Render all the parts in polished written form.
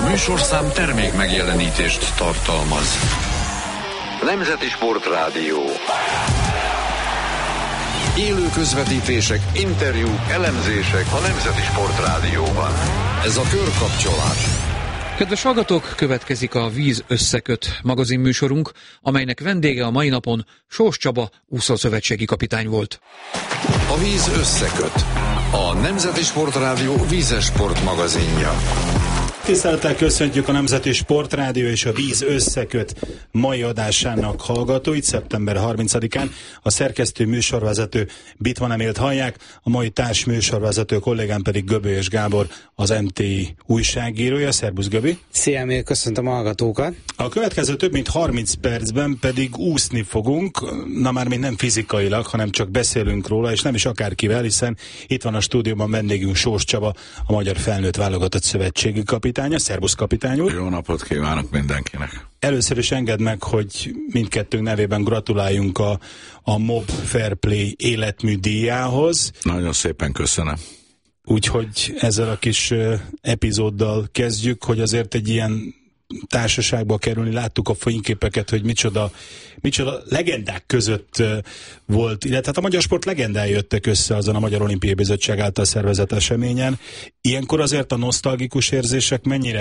műsorszám termék megjelenítést tartalmaz. Nemzeti Sportrádió. Élő közvetítések, interjúk, elemzések a Nemzeti Sportrádióban. Ez a körkapcsolás. Kedves hallgatók, következik a Víz összeköt magazinműsorunk, amelynek vendége a mai napon Sós Csaba úszószövetségi kapitány volt. A Víz összeköt. A Nemzeti Sportrádió vízes sport magazinja. Tisztelettel köszöntjük a Nemzeti Sportrádió és a Víz összeköt mai adásának hallgatóit szeptember 30-án. A szerkesztő műsorvezető Bitman Emélt hallják, a mai társ műsorvezető kollégám pedig Göbölyös Gábor, az MTI újságírója. Szerbusz Göbi! Szia Emil, köszöntöm a hallgatókat! A következő több mint 30 percben pedig úszni fogunk, na már még nem fizikailag, hanem csak beszélünk róla, és nem is akárkivel, hiszen itt van a stúdióban vendégünk Sós Csaba, a Magyar Felnőtt Válogatott Szövetségi kapitánya. Szerbusz kapitány úr! Jó napot kívánok mindenkinek! Először is engedd meg, hogy mindkettőnk nevében gratuláljunk a Mob Fair Play életmű díjához. Nagyon szépen köszönöm. Úgyhogy ezzel a kis epizóddal kezdjük, hogy azért egy ilyen társaságba kerülni, láttuk a fényképeket, hogy micsoda legendák között volt, illetve hát a magyar sport legendái jöttek össze azon a Magyar Olimpiai Bizottság által szervezett eseményen. Ilyenkor azért a nosztalgikus érzések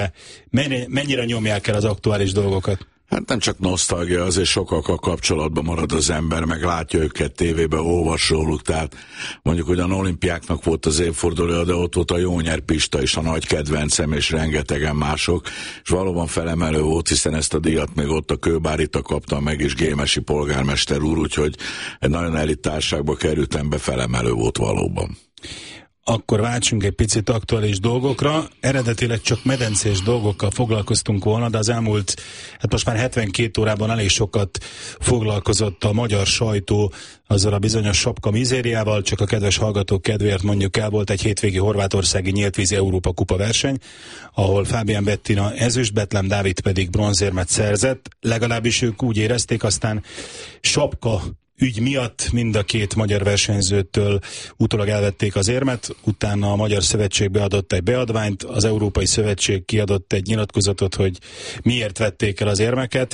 mennyire nyomják el az aktuális dolgokat? Hát nem csak nosztalgia, azért sokakkal kapcsolatban marad az ember, meg látja őket tévébe, olvas róluk, tehát mondjuk, hogy a olimpiáknak volt az évfordulója, de ott volt a Jónyer Pista is a nagy kedvencem, és rengetegen mások, és valóban felemelő volt, hiszen ezt a díjat még ott a Kőbárita kapta meg, és Gémesi polgármester úr, úgyhogy egy nagyon elit társaságba kerültem be, felemelő volt valóban. Akkor váltsunk egy picit aktuális dolgokra. Eredetileg csak medencés dolgokkal foglalkoztunk volna, de az elmúlt, hát most már 72 órában elég sokat foglalkozott a magyar sajtó azzal a bizonyos sapka mizériával, csak a kedves hallgatók kedvéért mondjuk el, volt egy hétvégi horvátországi nyíltvízi Európa kupa verseny, ahol Fábián Bettina ezüst, Betlem Dávid pedig bronzérmet szerzett, legalábbis ők úgy érezték, aztán sapka ügy miatt mind a két magyar versenyzőtől utólag elvették az érmet, utána a Magyar Szövetség beadott egy beadványt, az Európai Szövetség kiadott egy nyilatkozatot, hogy miért vették el az érmeket.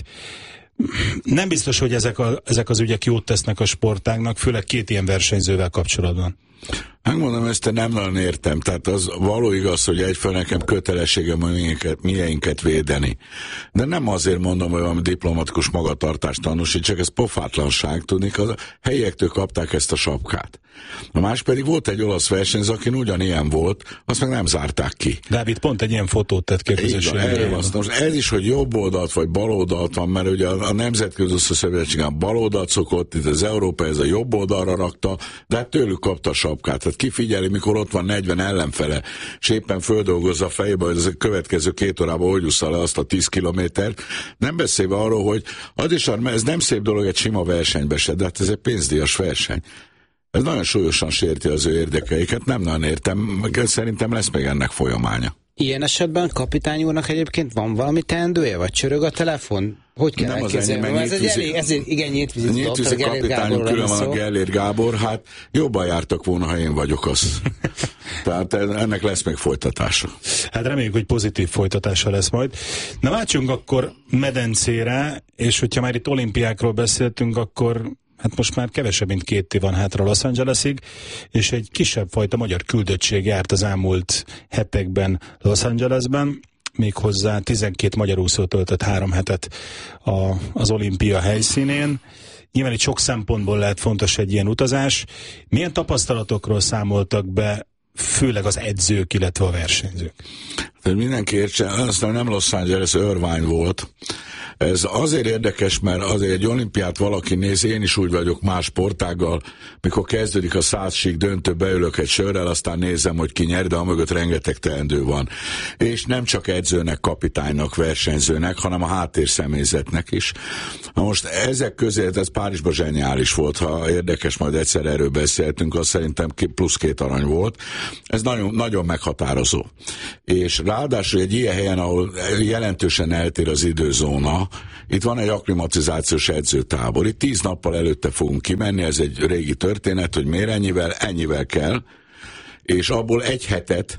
Nem biztos, hogy ezek az ügyek jót tesznek a sportágnak, főleg két ilyen versenyzővel kapcsolatban. Megmondom, ezt nem nagyon értem. Tehát az való igaz, hogy egyfelől nekem kötelességem mieinket védeni. De nem azért mondom, hogy valami diplomatikus magatartást tanúsít, csak ez pofátlanság, tudnik, a helyiektől kapták ezt a sapkát. A más pedig volt egy olasz versenyző, aki ugyanilyen volt, azt meg nem zárták ki. Dávid pont egy ilyen fotót tett ki a közösségben. Most ez is, hogy jobb oldalt vagy bal oldalt van, mert ugye a Nemzetközi Úszószövetségen bal oldalt szokott, itt az Európa ez a jobb oldalra rakta, de hát tőlük kapta a sapkát. Tehát kifigyeli, mikor ott van 40 ellenfele, és éppen földolgozza a fejébe, hogy ez a következő 2 órában hogy ússza le azt a 10 kilométert. Nem beszélve arról, hogy az is, ez nem szép dolog egy sima versenybe se, de hát ez egy pénzdíjas verseny. Ez nagyon súlyosan sérti az ő érdekeiket, nem nagyon értem, szerintem lesz még ennek folyamánya. Ilyen esetben kapitány úrnak egyébként van valami teendője, vagy csörög a telefon? Hogy kell elképzelni? Ez igen, nyíltvízi kapitány, külön van a Gellért Gábor, hát jobban jártak volna, ha én vagyok az. Tehát ennek lesz még folytatása. Hát reméljük, hogy pozitív folytatása lesz majd. Na váltsunk akkor medencére, és hogyha már itt olimpiákról beszéltünk, akkor hát most már kevesebb, mint 2 év van hátra Los Angelesig, és egy kisebb fajta magyar küldöttség járt az elmúlt hetekben Los Angelesben, méghozzá 12 magyar úszó töltött 3 hetet az olimpia helyszínén. Nyilván itt sok szempontból lehet fontos egy ilyen utazás. Milyen tapasztalatokról számoltak be, főleg az edzők, illetve a versenyzők? Tehát mindenki értsen, aztán nem Los Angeles, Irvine volt. Ez azért érdekes, mert azért egy olimpiát valaki néz, én is úgy vagyok más sportággal, mikor kezdődik a 100-sík döntő, beülök egy sörrel, aztán nézem, hogy ki nyer, de amögött rengeteg teendő van. És nem csak edzőnek, kapitánynak, versenyzőnek, hanem a háttérszemélyzetnek is. Na most ezek közé, ez Párizsban zseniális volt, ha érdekes, majd egyszer erről beszéltünk, azt szerintem +2 arany volt. Ez nagyon, nagyon meghatározó. És ráadásul egy ilyen helyen, ahol jelentősen eltér az időzóna, itt van egy akklimatizációs edzőtábor. Itt 10 nappal előtte fogunk kimenni, ez egy régi történet, hogy miért ennyivel kell, és abból 1 hetet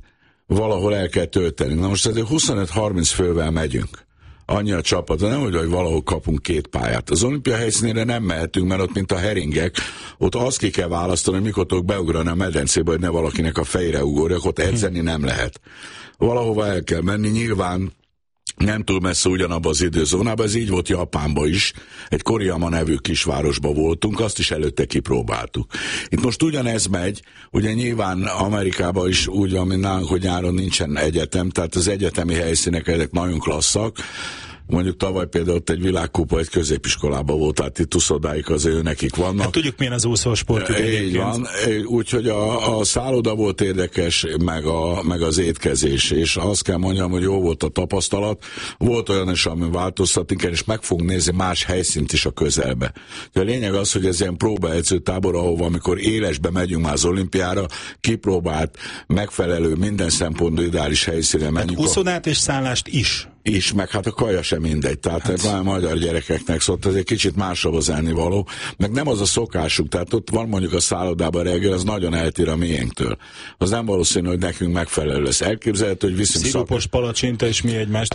valahol el kell tölteni. Na most ezért 25-30 fővel megyünk. Annyi a csapat, nem hogy valahol kapunk 2 pályát. Az olimpia helyszínére nem mehetünk, mert ott, mint a heringek, ott azt ki kell választani, hogy mikor tudok beugrani a medencébe, hogy ne valakinek a fejre ugorjak, ott edzeni nem lehet. Valahova el kell menni, nyilván nem túl messze ugyanabban az időzónában, ez így volt Japánban is, egy Koriyama nevű kisvárosban voltunk, azt is előtte kipróbáltuk. Itt most ugyanez megy, ugye nyilván Amerikában is úgy van, mint nálunk, hogy nyáron nincsen egyetem, tehát az egyetemi helyszínek ezek nagyon klasszak. Mondjuk tavaly például ott egy világkupa egy középiskolában volt, tehát itt uszodáik azért nekik vannak. Hát tudjuk, milyen az úszósport. Így van, úgyhogy a szálloda volt érdekes, meg az étkezés, és azt kell mondjam, hogy jó volt a tapasztalat. Volt olyan is, ami változtatni kell, és meg fogunk nézni más helyszínt is a közelbe. De a lényeg az, hogy ez ilyen próbaedzőtábor, ahova amikor élesbe megyünk már az olimpiára, kipróbált, megfelelő, minden szempontból ideális helyszínre menjünk. Hát úszodát és szállást is, meg hát a kaja sem mindegy, tehát hát. Magyar gyerekeknek szóval ez egy kicsit másabb az ennivaló, meg nem az a szokásuk, tehát ott van mondjuk a szállodában reggel, az nagyon eltér a miénktől. Az nem valószínű, hogy nekünk megfelelő lesz. Elképzelhető, hogy viszünk szirupos palacsinta és mi egymást,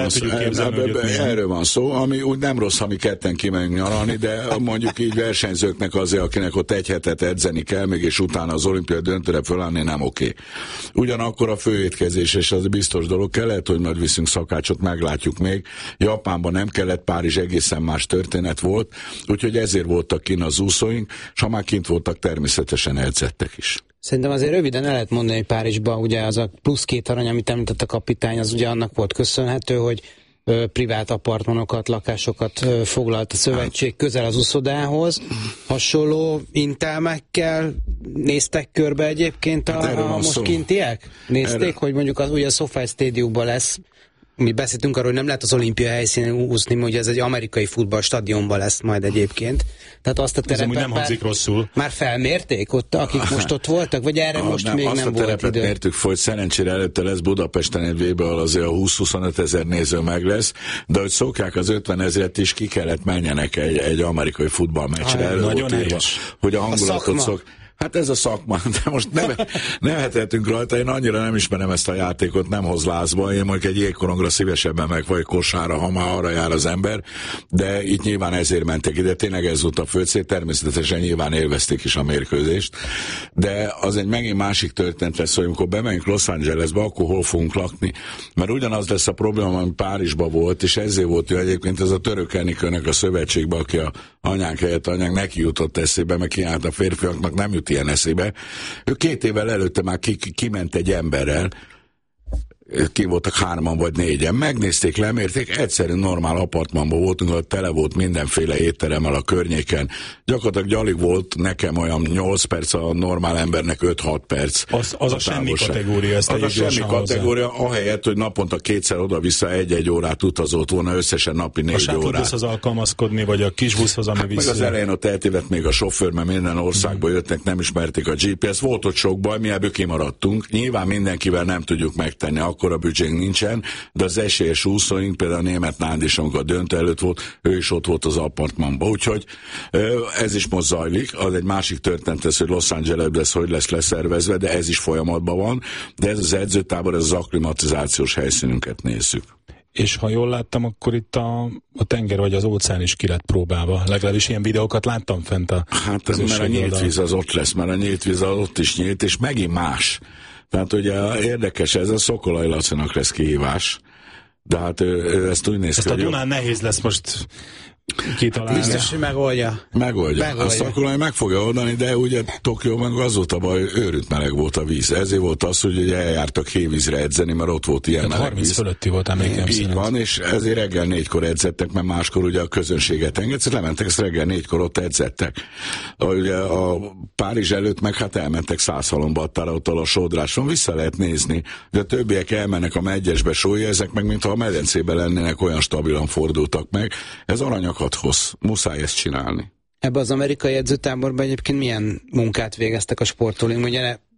erről van szó, ami úgy nem rossz, ha mi ketten kimegyünk nyaralni, de mondjuk így versenyzőknek azért, akinek ott egy hetet edzeni kell, még és utána az olimpiai döntőre fölállni nem oké. Ugyanakkor a főétkezés, és az biztos dolog kell, lehet, hogy majd viszünk szakácsot, meglátjuk még. Japánban nem kellett, Párizs egészen más történet volt, úgyhogy ezért voltak kint az úszóink, és ha már kint voltak, természetesen edzettek is. Szerintem azért röviden el lehet mondani, hogy Párizsban ugye az a plusz 2 arany, amit említett a kapitány, az ugye annak volt köszönhető, hogy privát apartmanokat, lakásokat foglalt a szövetség közel az uszodához. Hasonló intelmekkel néztek körbe egyébként a most kintiek? Nézték, hogy mondjuk ugye a SoFi Stadiumban lesz. Mi beszéltünk arról, hogy nem lehet az olimpia helyszínen úszni, hogy ez egy amerikai futballstadionban lesz majd egyébként. Tehát azt a terepet nem hangzik rosszul. Már felmérték ott, akik most ott voltak, vagy erre most még nem volt idő? Azt a terepet mértük folyt, szerencsére előtte lesz Budapesten egy VB, ahol azért a 20-25 ezer néző meg lesz, de hogy szokják az 50 000 is, ki kellett menjenek egy amerikai futballmeccsre. Nagyon helyes. Hogy a hangulatot Hát ez a szakma, de most nevethetünk rajta, én annyira nem ismerem ezt a játékot, nem hoz lázba, én mondjuk egy jégkorongra szívesebben meg vagy kosárra, ha már arra jár az ember, de itt nyilván ezért mentek ide, tényleg ez volt a fő cél, természetesen nyilván élvezték is a mérkőzést, de az egy megint másik történet lesz, hogy amikor bemegyünk Los Angelesbe, akkor hol fogunk lakni, mert ugyanaz lesz a probléma, ami Párizsban volt, és ezért volt, hogy egyébként ez a török Enikőnek a szövetségbe, aki a anyánk helyett anyánk neki jutott eszébe, meg kiállt a férfiaknak, nem jut ilyen eszébe. Ő 2 évvel előtte már kiment egy emberrel, ki voltak 3-an vagy 4-en, megnézték, lemérték, egyszerűen normál apartmanban voltunk, ahol tele volt mindenféle étteremmel a környéken. Gyakorlatilag alig volt nekem olyan 8 perc, a normál embernek 5-6 perc. Az a semmi kategória. Az a semmi kategória, ahelyett, hogy naponta 2-szer oda-vissza 1-1 órát utazott volna, összesen napi 4 órát. A sátorbuszhoz alkalmazkodni, vagy a kisbuszhoz, ami meg az elején ott eltévedt még a sofőr, mert minden országból jöttek, nem ismerték a GPS. Volt ott sok baj, mi ebből kimaradtunk. Nyilván mindenkivel nem tudjuk megtenni, akkor a büdzsénk nincsen, de az esélyes úszóink, például a német Nánd is, amikor a döntő előtt volt, ő is ott volt az apartmanban. Úgyhogy ez is most zajlik. Az egy másik történet lesz, hogy Los Angelesben hogy lesz leszervezve, de ez is folyamatban van. De ez az edzőtábor, ez az akklimatizációs helyszínünket nézzük. És ha jól láttam, akkor itt a tenger vagy az óceán is ki lett próbálva. Legalábbis ilyen videókat láttam fent a hát mert a nyílt víz az ott lesz, mert a nyílt víz az ott is nyílt, és megint más. Tehát ugye érdekes, ez a Szokolai Lacinak lesz kihívás, de hát ő ezt úgy néz ki, ezt a Dunán nehéz lesz most kitalálni. Biztos, hogy megoldja. A Szokolai meg fogja oldani, de ugye Tokióban az volt a baj, őrült meleg volt a víz. Ezért volt az, hogy ugye eljártak hévízre edzeni, mert ott volt ilyen meleg 30 fölötti volt emlékem szerint. Így van, és ezért reggel 4-kor edzettek, mert máskor ugye a közönséget engedsz, lementek, ezt reggel 4-kor ott edzettek. Ugye a Párizs előtt meg hát elmentek 100 halombattára ott a sodráson, vissza lehet nézni, de a többiek elmennek a megyesbe sója, ezek meg mintha a medencében lennének, olyan stabilan fordultak meg. Ez aranyakat hoz, muszáj ezt csinálni. Ebben az amerikai edzőtáborban egyébként milyen munkát végeztek a sportolóink? Ugye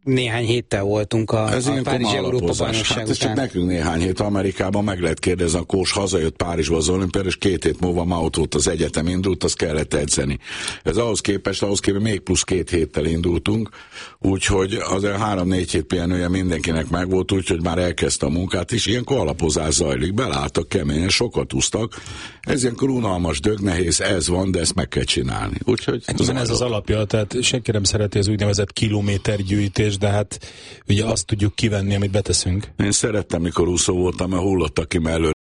néhány héttel voltunk a Párizsi Európa-bajnokság hát ez csak nekünk néhány hét. Amerikában meg lehet kérdezni, a Kós hazajött Párizsba az olimpiára, és 2 hét múlva már ott volt az egyetem indult, azt kellett edzeni. Ez ahhoz képest még plusz 2 héttel indultunk, úgyhogy az 3-4 hét pihenője mindenkinek megvolt, úgyhogy már elkezdte a munkát, és ilyenkor alapozás zajlik, belálltak keményen, sokat úsztak. Ez ilyenkor unalmas, dögnehéz, ez van, de ezt meg kell csinálni. Úgyhogy ez az alapja, tehát senki nem szereti az úgynevezett kilométergyűjtés, de hát ugye azt tudjuk kivenni, amit beteszünk. Én szerettem, mikor úszó voltam, mert hullottak ki mellőle